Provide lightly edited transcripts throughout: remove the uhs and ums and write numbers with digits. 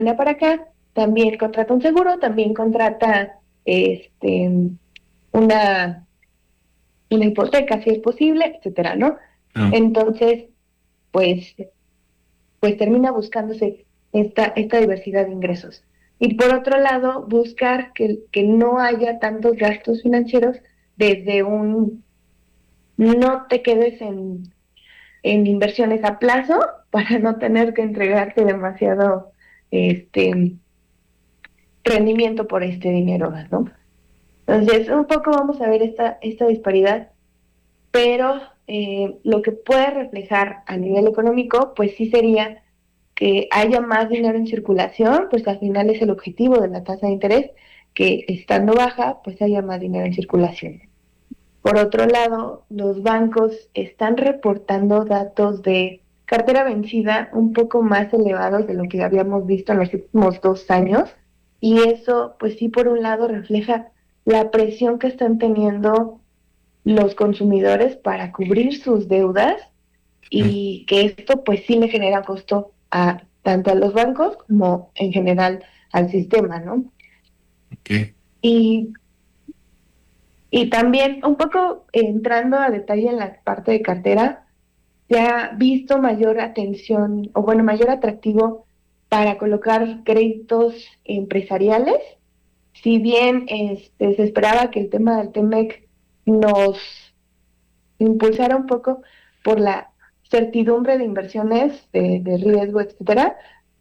para acá, también contrata un seguro, también contrata una, una hipoteca, si es posible, etcétera, ¿no? Ah, Entonces, pues, pues termina buscándose esta diversidad de ingresos. Y por otro lado, buscar que no haya tantos gastos financieros desde un no te quedes en inversiones a plazo para no tener que entregarte demasiado este rendimiento por este dinero, ¿no? Entonces, un poco vamos a ver esta disparidad, pero lo que puede reflejar a nivel económico, pues sí sería que haya más dinero en circulación, pues al final es el objetivo de la tasa de interés, que estando baja, pues haya más dinero en circulación. Por otro lado, los bancos están reportando datos de cartera vencida un poco más elevados de lo que habíamos visto en los últimos 2 años, y eso, pues sí, por un lado refleja la presión que están teniendo los consumidores para cubrir sus deudas, sí, y que esto pues sí le genera costo a tanto a los bancos como en general al sistema, ¿no? ok. Y, y también un poco entrando a detalle en la parte de cartera, se ha visto mayor atención o bueno, mayor atractivo para colocar créditos empresariales. Si bien se esperaba que el tema del TEMEC nos impulsara un poco por la certidumbre de inversiones, de riesgo, etcétera,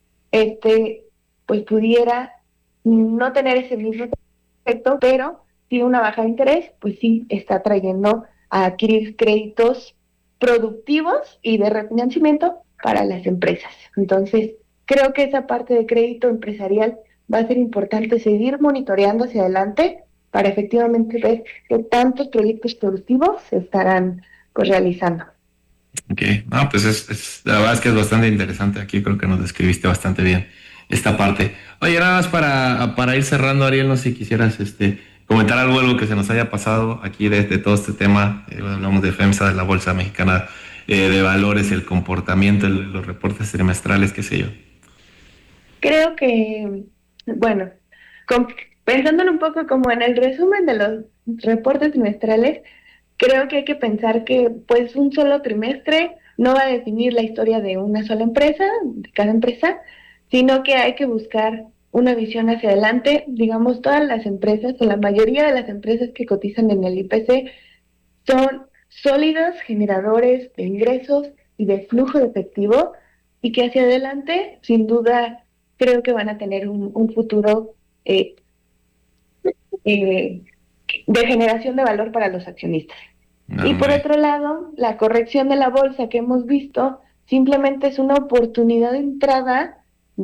pues pudiera no tener ese mismo efecto, pero si una baja de interés, pues sí está trayendo a adquirir créditos productivos y de refinanciamiento para las empresas. Entonces, creo que esa parte de crédito empresarial va a ser importante seguir monitoreando hacia adelante para efectivamente ver qué tantos proyectos productivos se estarán pues realizando. Ok, no, pues la verdad es que es bastante interesante. Aquí creo que nos describiste bastante bien esta parte. Oye, nada más para ir cerrando, Ariel, no sé si quisieras comentar algo que se nos haya pasado aquí de todo este tema. Hablamos de FEMSA, de la Bolsa Mexicana de Valores, el comportamiento, los reportes trimestrales, qué sé yo. Creo que, bueno, con, pensándolo un poco como en el resumen de los reportes trimestrales, creo que hay que pensar que pues un solo trimestre no va a definir la historia de una sola empresa, de cada empresa, sino que hay que buscar una visión hacia adelante. Digamos, todas las empresas o la mayoría de las empresas que cotizan en el IPC son sólidos generadores de ingresos y de flujo de efectivo, y que hacia adelante, sin duda, creo que van a tener un futuro eh, eh, de generación de valor para los accionistas. No, Y por hombre. otro lado, la corrección de la bolsa que hemos visto simplemente es una oportunidad de entrada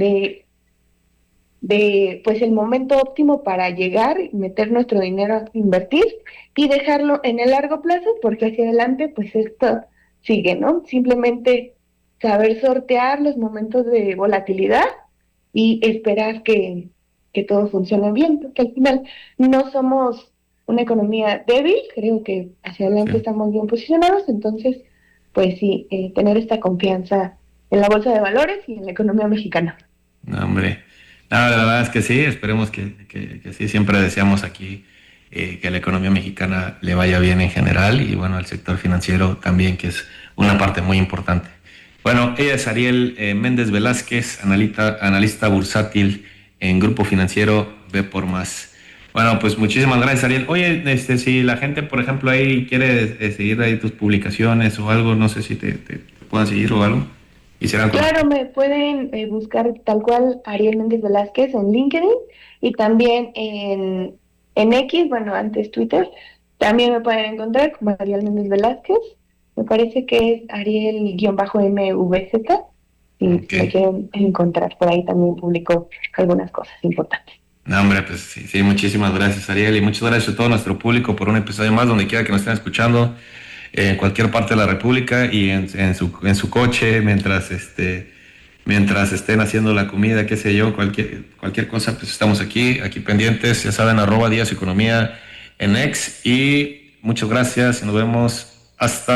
de pues el momento óptimo para llegar y meter nuestro dinero a invertir y dejarlo en el largo plazo, porque hacia adelante pues esto sigue, ¿no? Simplemente saber sortear los momentos de volatilidad y esperar que todo funcione bien, porque al final no somos una economía débil, creo que hacia Sí, adelante estamos bien posicionados. Entonces pues sí, tener esta confianza en la bolsa de valores y en la economía mexicana. no, hombre. No, la verdad es que sí, esperemos que sí. Siempre deseamos aquí que a la economía mexicana le vaya bien en general y bueno, al sector financiero también, que es una parte muy importante. Bueno, ella es Ariel Méndez Velázquez, analista bursátil en Grupo Financiero B por Más. Bueno, pues muchísimas gracias, Ariel. Oye, si la gente, por ejemplo, ahí quiere seguir ahí tus publicaciones o algo, no sé si te puedan seguir o algo, quisieran Claro, conocer. me pueden buscar tal cual Ariel Méndez Velázquez en LinkedIn, y también en X, bueno, antes Twitter, también me pueden encontrar como Ariel Méndez Velázquez. Me parece que es Ariel-MVZ, Ok. si me quieren encontrar por ahí también publico algunas cosas importantes. No, hombre, pues sí, sí, muchísimas gracias, Ariel, y muchas gracias a todo nuestro público por un episodio más, donde quiera que nos estén escuchando, en cualquier parte de la República y en su coche, mientras estén haciendo la comida, qué sé yo, cualquier cosa, pues estamos aquí pendientes, ya saben, @Díaz Economía en X, y muchas gracias, y nos vemos hasta